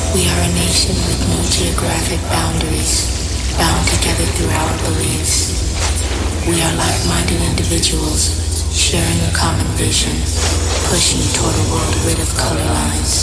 We are a nation with no geographic boundaries, bound together through our beliefs. We are like-minded individuals, sharing a common vision, pushing toward a world rid of color lines.